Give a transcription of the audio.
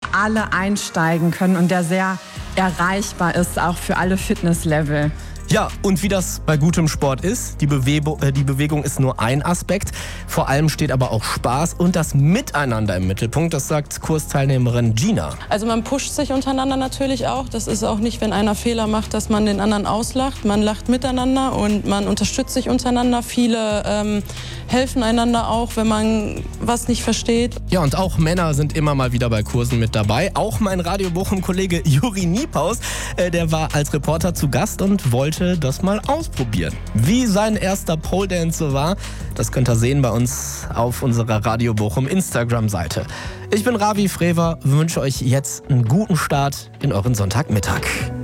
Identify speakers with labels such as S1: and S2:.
S1: alle einsteigen können und der sehr erreichbar ist, auch für alle Fitnesslevel.
S2: Ja, und wie das bei gutem Sport ist, die Bewegung ist nur ein Aspekt. Vor allem steht aber auch Spaß und das Miteinander im Mittelpunkt. Das sagt Kursteilnehmerin Gina.
S3: Also man pusht sich untereinander natürlich auch. Das ist auch nicht, wenn einer Fehler macht, dass man den anderen auslacht. Man lacht miteinander und man unterstützt sich untereinander. Viele helfen einander auch, wenn man was nicht versteht.
S2: Ja, und auch Männer sind immer mal wieder bei Kursen mit dabei. Auch mein Radio Bochum-Kollege Juri Niepaus, der war als Reporter zu Gast und wollte das mal ausprobieren. Wie sein erster Pole Dance so war, das könnt ihr sehen bei uns auf unserer Radio Bochum Instagram-Seite. Ich bin Ravi Frewer, wünsche euch jetzt einen guten Start in euren Sonntagmittag.